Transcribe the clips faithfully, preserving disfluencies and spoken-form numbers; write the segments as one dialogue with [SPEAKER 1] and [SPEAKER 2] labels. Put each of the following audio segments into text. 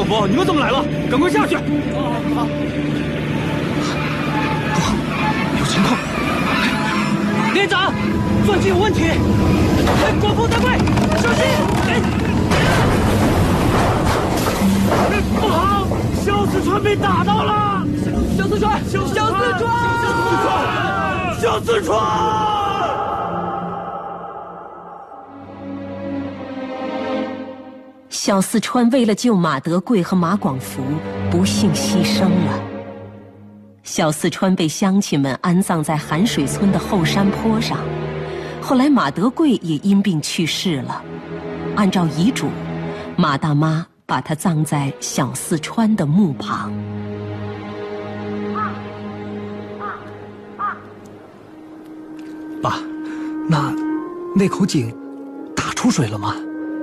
[SPEAKER 1] 广福，你们怎么来了？赶快下去！
[SPEAKER 2] 哦，好。不好，有情况！
[SPEAKER 1] 连长，钻机有问题！哎，广福大贵，小心！哎，哎，不好，小四川被打到了！小四川，小四川，小四川，小四川！
[SPEAKER 3] 小四川为了救马德贵和马广福，不幸牺牲了。小四川被乡亲们安葬在寒水村的后山坡上，后来马德贵也因病去世了。按照遗嘱，马大妈把他葬在小四川的墓旁。
[SPEAKER 2] 爸，那那口井打出水了吗？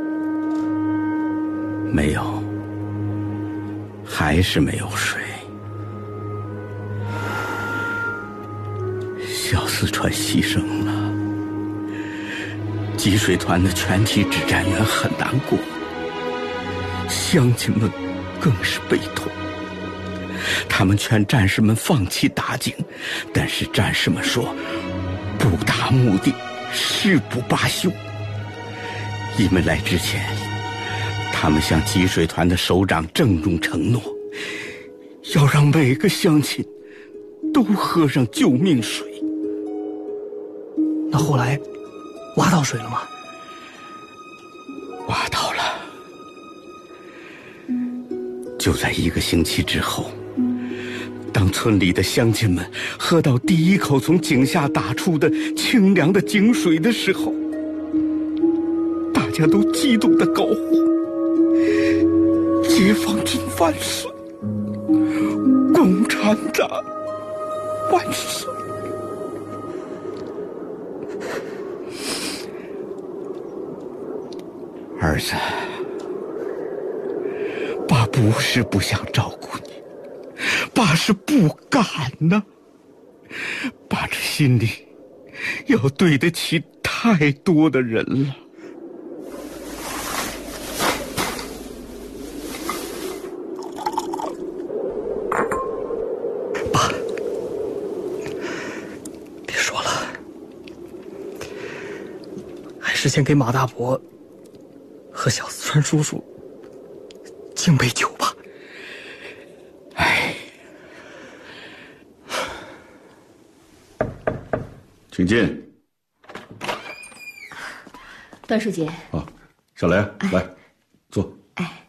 [SPEAKER 4] 没有，还是没有水。小四川牺牲了，集水团的全体指战员很难过，乡亲们更是悲痛。他们劝战士们放弃打井，但是战士们说，不达目的誓不罢休。因为来之前，他们向集水团的首长郑重承诺，要让每个乡亲都喝上救命水。
[SPEAKER 2] 那后来挖到水了吗？
[SPEAKER 4] 挖到了。就在一个星期之后，当村里的乡亲们喝到第一口从井下打出的清凉的井水的时候，大家都激动地高呼：解放军万岁！共产党万岁！儿子，爸不是不想照顾你，爸是不敢呢。爸这心里要对得起太多的人了。
[SPEAKER 2] 爸，别说了，还是先给马大伯和小四川叔叔敬杯酒吧。
[SPEAKER 4] 哎，
[SPEAKER 5] 请进。
[SPEAKER 6] 段书记。
[SPEAKER 5] 啊，小雷，
[SPEAKER 6] 哎、
[SPEAKER 5] 来，坐。
[SPEAKER 6] 哎。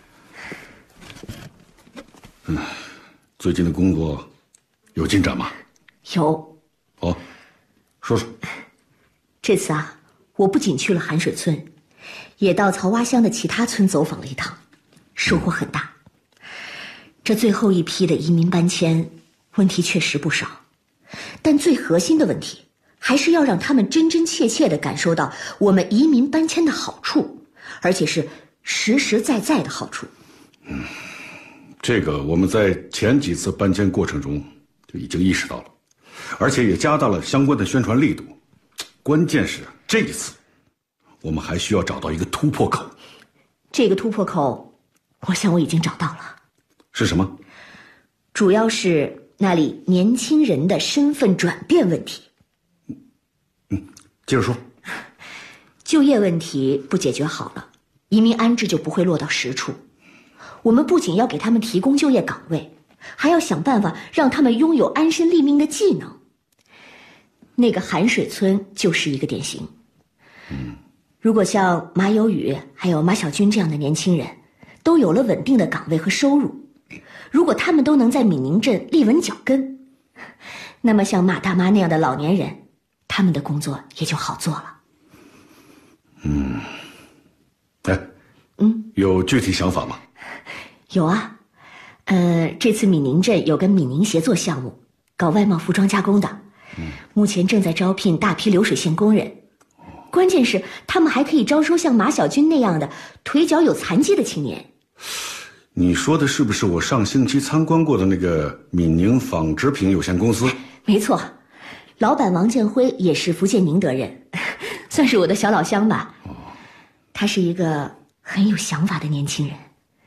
[SPEAKER 5] 嗯，最近的工作有进展吗？
[SPEAKER 6] 有。
[SPEAKER 5] 哦，说说。
[SPEAKER 6] 这次啊，我不仅去了寒水村，也到曹洼乡的其他村走访了一趟，收获很大。这最后一批的移民搬迁，问题确实不少，但最核心的问题还是要让他们真真切切地感受到我们移民搬迁的好处，而且是实实在在的好处。
[SPEAKER 5] 嗯，这个我们在前几次搬迁过程中就已经意识到了，而且也加大了相关的宣传力度。关键是这一次我们还需要找到一个突破口。
[SPEAKER 6] 这个突破口，我想我已经找到了。
[SPEAKER 5] 是什么？
[SPEAKER 6] 主要是那里年轻人的身份转变问题。
[SPEAKER 5] 嗯，接着说。
[SPEAKER 6] 就业问题不解决好了，移民安置就不会落到实处。我们不仅要给他们提供就业岗位，还要想办法让他们拥有安身立命的技能。那个寒水村就是一个典型。
[SPEAKER 5] 嗯，
[SPEAKER 6] 如果像马有宇还有马小军这样的年轻人都有了稳定的岗位和收入，如果他们都能在闽宁镇立稳脚跟，那么像马大妈那样的老年人，他们的工作也就好做了。
[SPEAKER 5] 嗯，哎，
[SPEAKER 6] 嗯，
[SPEAKER 5] 有具体想法吗？
[SPEAKER 6] 有啊，呃，这次闽宁镇有个闽宁协作项目，搞外贸服装加工的，嗯，目前正在招聘大批流水线工人。关键是他们还可以招收像马小军那样的腿脚有残疾的青年。
[SPEAKER 5] 你说的是不是我上星期参观过的那个闽宁纺织品有限公司？
[SPEAKER 6] 没错，老板王建辉也是福建宁德人，算是我的小老乡吧。他是一个很有想法的年轻人，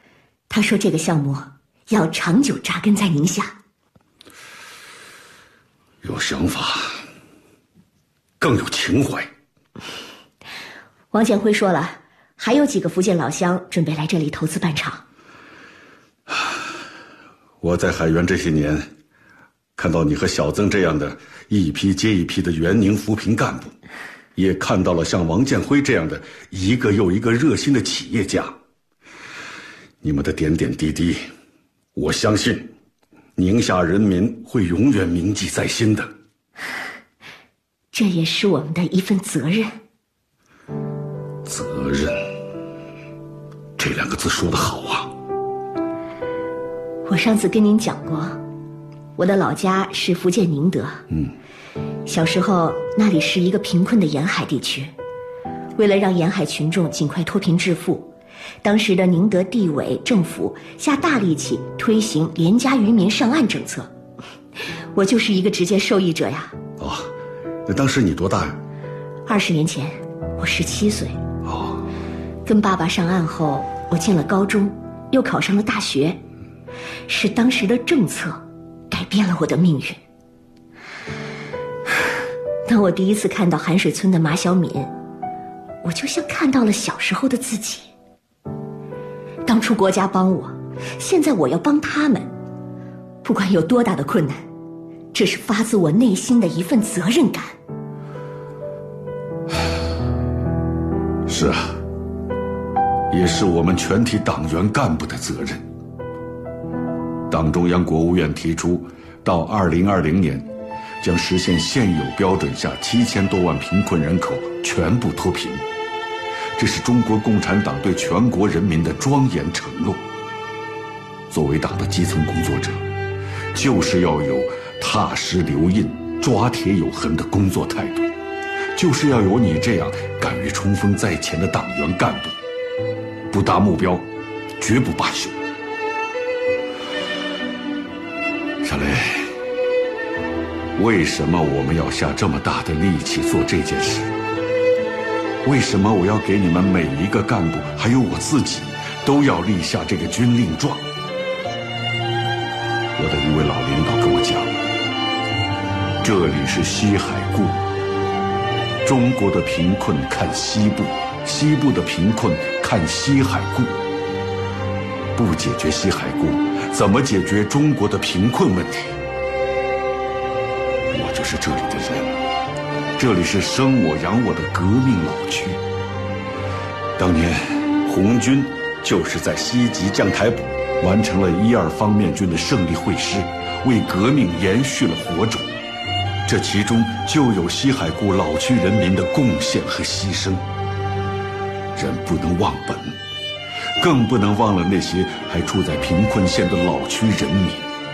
[SPEAKER 6] 他说这个项目要长久扎根在宁夏。
[SPEAKER 5] 有想法，更有情怀。
[SPEAKER 6] 王建辉说了，还有几个福建老乡准备来这里投资办厂。
[SPEAKER 5] 我在海原这些年，看到你和小曾这样的一批接一批的援宁扶贫干部，也看到了像王建辉这样的一个又一个热心的企业家。你们的点点滴滴，我相信宁夏人民会永远铭记在心的。
[SPEAKER 6] 这也是我们的一份责任。
[SPEAKER 5] 责任，这两个字说得好啊。
[SPEAKER 6] 我上次跟您讲过，我的老家是福建宁德。
[SPEAKER 5] 嗯，
[SPEAKER 6] 小时候那里是一个贫困的沿海地区，为了让沿海群众尽快脱贫致富，当时的宁德地委政府下大力气推行廉价渔民上岸政策，我就是一个直接受益者呀。
[SPEAKER 5] 哦，那当时你多大呀？
[SPEAKER 6] 二十年前，我十七岁。
[SPEAKER 5] 哦，
[SPEAKER 6] 跟爸爸上岸后，我进了高中，又考上了大学，是当时的政策改变了我的命运。当我第一次看到寒水村的马小敏，我就像看到了小时候的自己。当初国家帮我，现在我要帮他们，不管有多大的困难，这是发自我内心的一份责任感。
[SPEAKER 5] 是啊，也是我们全体党员干部的责任。党中央、国务院提出，到二零二零年，将实现现有标准下七千多万贫困人口全部脱贫。这是中国共产党对全国人民的庄严承诺。作为党的基层工作者，就是要有踏实留印、抓铁有痕的工作态度，就是要有你这样敢于冲锋在前的党员干部，不达目标，绝不罢休。小雷，为什么我们要下这么大的力气做这件事？为什么我要给你们每一个干部，还有我自己，都要立下这个军令状？我的一位老领导跟我讲，这里是西海固，中国的贫困看西部，西部的贫困看西海固。不解决西海固，怎么解决中国的贫困问题？我就是这里的人，这里是生我养我的革命老区。当年红军就是在西吉将台堡完成了一二方面军的胜利会师，为革命延续了火种。这其中就有西海固老区人民的贡献和牺牲。人不能忘本，更不能忘了那些还处在贫困线的老区人民。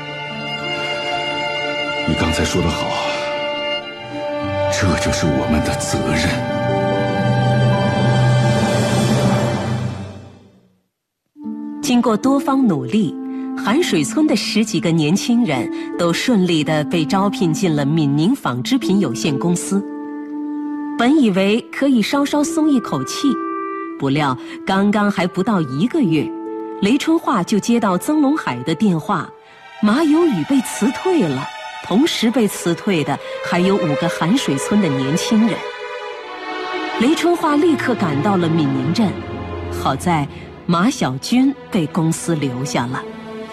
[SPEAKER 5] 你刚才说得好，这就是我们的责任。
[SPEAKER 3] 经过多方努力，寒水村的十几个年轻人都顺利地被招聘进了闽宁纺织品有限公司。本以为可以稍稍松一口气，不料刚刚还不到一个月，雷春化就接到曾龙海的电话，马有宇被辞退了，同时被辞退的还有五个寒水村的年轻人。雷春化立刻赶到了闽宁镇，好在马小军被公司留下了。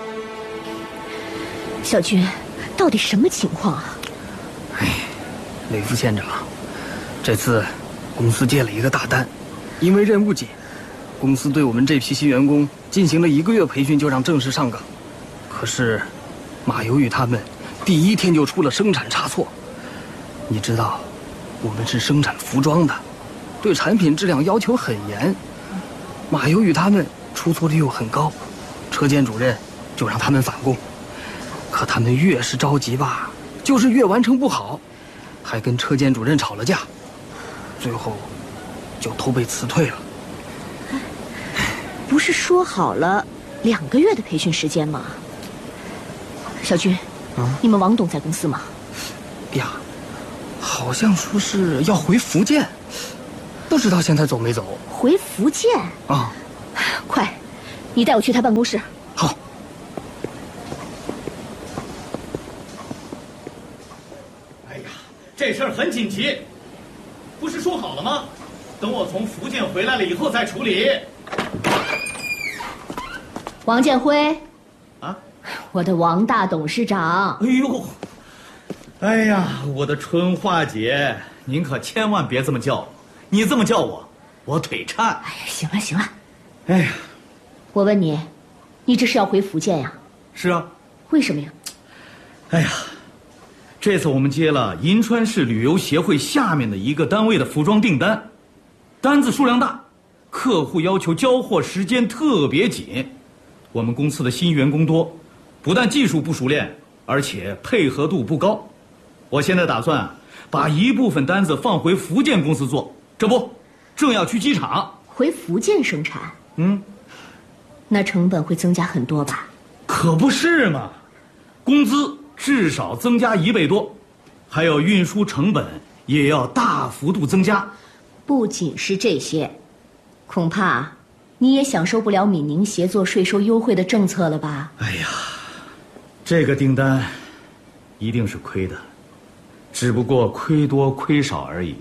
[SPEAKER 6] 小军，到底什么情况啊？
[SPEAKER 2] 哎，雷副县长，这次公司接了一个大单，因为任务紧，公司对我们这批新员工进行了一个月培训，就让正式上岗。可是马有宇他们第一天就出了生产差错。你知道，我们是生产服装的，对产品质量要求很严。马有宇他们出错率又很高，车间主任就让他们返工。可他们越是着急吧，就是越完成不好，还跟车间主任吵了架，最后就都被辞退了。
[SPEAKER 6] 不是说好了两个月的培训时间吗？小军，
[SPEAKER 2] 嗯，
[SPEAKER 6] 你们王董在公司吗？
[SPEAKER 2] 呀，好像说是要回福建，不知道现在走没走。
[SPEAKER 6] 回福建
[SPEAKER 2] 啊？
[SPEAKER 6] 快， 你带我去他办公室。
[SPEAKER 2] 好。
[SPEAKER 7] 哎呀，这事儿很紧急，不是说好了吗？等我从福建回来了以后再处理。
[SPEAKER 6] 王建辉，
[SPEAKER 7] 啊，
[SPEAKER 6] 我的王大董事长。
[SPEAKER 7] 哎呦，哎呀，我的春花姐，您可千万别这么叫我，你这么叫我，我腿颤。
[SPEAKER 6] 哎呀，行了行了。
[SPEAKER 7] 哎呀，
[SPEAKER 6] 我问你，你这是要回福建呀？
[SPEAKER 7] 是啊。
[SPEAKER 6] 为什么呀？
[SPEAKER 7] 哎呀，这次我们接了银川市旅游协会下面的一个单位的服装订单，单子数量大，客户要求交货时间特别紧。我们公司的新员工多，不但技术不熟练，而且配合度不高。我现在打算把一部分单子放回福建公司做，这不，正要去机场。
[SPEAKER 6] 回福建生产？
[SPEAKER 7] 嗯，
[SPEAKER 6] 那成本会增加很多吧？
[SPEAKER 7] 可不是嘛，工资至少增加一倍多，还有运输成本也要大幅度增加。
[SPEAKER 6] 不仅是这些，恐怕你也享受不了闽宁协作税收优惠的政策了吧？
[SPEAKER 7] 哎呀，这个订单一定是亏的，只不过亏多亏少而已。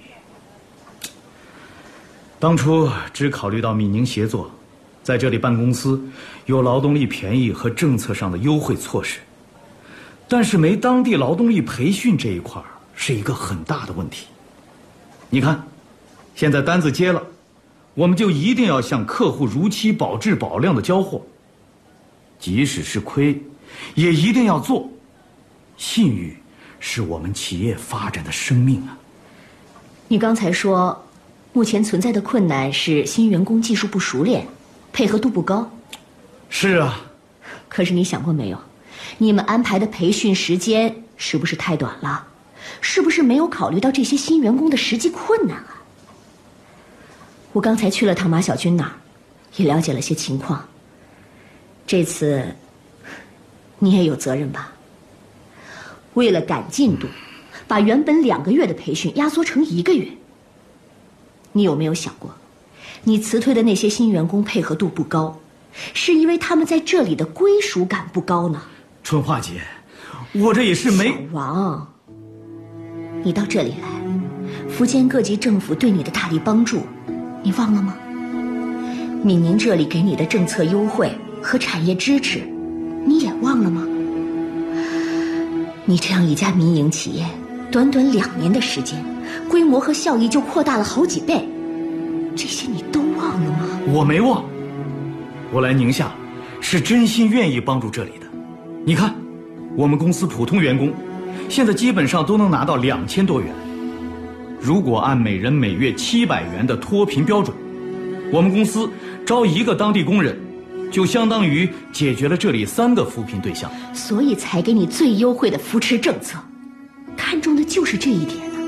[SPEAKER 7] 当初只考虑到闽宁协作在这里办公司有劳动力便宜和政策上的优惠措施，但是没当地劳动力培训这一块是一个很大的问题。你看，现在单子接了，我们就一定要向客户如期保质保量的交货，即使是亏，也一定要做。信誉是我们企业发展的生命啊。
[SPEAKER 6] 你刚才说，目前存在的困难是新员工技术不熟练，配合度不高。
[SPEAKER 7] 是啊。
[SPEAKER 6] 可是你想过没有，你们安排的培训时间是不是太短了？是不是没有考虑到这些新员工的实际困难啊？我刚才去了趟马小军那儿，也了解了些情况。这次你也有责任吧？为了赶进度，把原本两个月的培训压缩成一个月。你有没有想过，你辞退的那些新员工配合度不高，是因为他们在这里的归属感不高呢？
[SPEAKER 7] 春花姐，我这也是没……
[SPEAKER 6] 小王，你到这里来，福建各级政府对你的大力帮助，你忘了吗？闽宁这里给你的政策优惠和产业支持，你也忘了吗？你这样一家民营企业，短短两年的时间，规模和效益就扩大了好几倍，这些你都忘了吗？
[SPEAKER 7] 我没忘，我来宁夏是真心愿意帮助这里的。你看，我们公司普通员工现在基本上都能拿到两千多元，如果按每人每月七百元的脱贫标准，我们公司招一个当地工人，就相当于解决了这里三个扶贫对象，
[SPEAKER 6] 所以才给你最优惠的扶持政策，看重的就是这一点呢。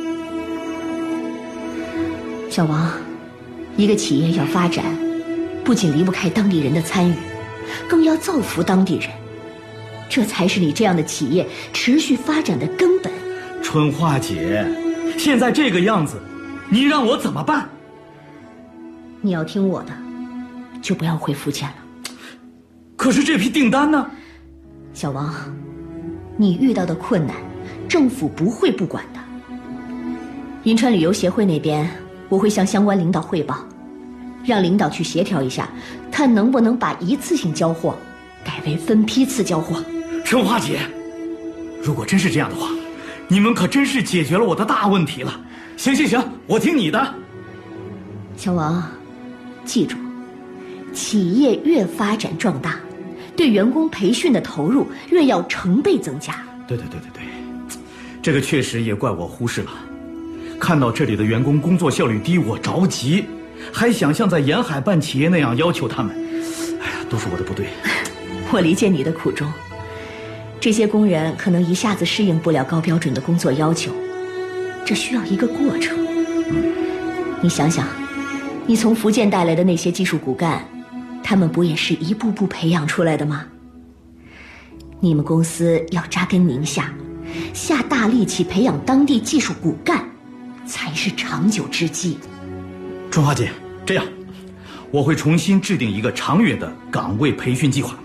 [SPEAKER 6] 小王，一个企业要发展，不仅离不开当地人的参与，更要造福当地人，这才是你这样的企业持续发展的根本。
[SPEAKER 7] 春花姐，现在这个样子，你让我怎么办？
[SPEAKER 6] 你要听我的，就不要回福建了。
[SPEAKER 7] 可是这批订单呢？
[SPEAKER 6] 小王，你遇到的困难，政府不会不管的。银川旅游协会那边，我会向相关领导汇报，让领导去协调一下，看能不能把一次性交货改为分批次交货。
[SPEAKER 7] 春花姐，如果真是这样的话，你们可真是解决了我的大问题了。行行行，我听你的。
[SPEAKER 6] 小王，记住，企业越发展壮大，对员工培训的投入越要成倍增加。
[SPEAKER 7] 对对对对对，这个确实也怪我忽视了。看到这里的员工工作效率低，我着急，还想像在沿海办企业那样要求他们。哎呀，都是我的不对。
[SPEAKER 6] 我理解你的苦衷，这些工人可能一下子适应不了高标准的工作要求，这需要一个过程。嗯，你想想，你从福建带来的那些技术骨干，他们不也是一步步培养出来的吗？你们公司要扎根宁夏，下大力气培养当地技术骨干，才是长久之计。
[SPEAKER 7] 春花姐，这样， 我会重新制定一个长远的岗位培训计划。